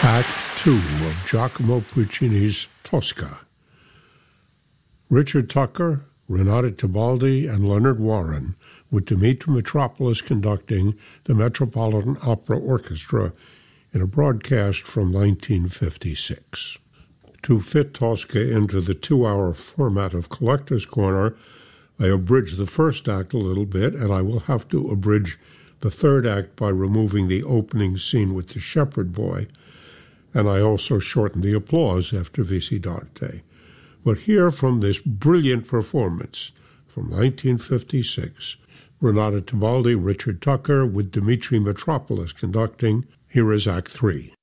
Act 2 of Giacomo Puccini's Tosca. Richard Tucker, Renata Tebaldi, and Leonard Warren, with Dimitri Mitropoulos conducting the Metropolitan Opera Orchestra in a broadcast from 1956. To fit Tosca into the 2-hour format of Collector's Corner, I abridged the first act a little bit, and I will have to abridge the third act by removing the opening scene with the shepherd boy, and I also shortened the applause after Visidarte. But here, from this brilliant performance from 1956, Renata Tebaldi, Richard Tucker, with Dimitri Mitropoulos conducting, here is Act 3.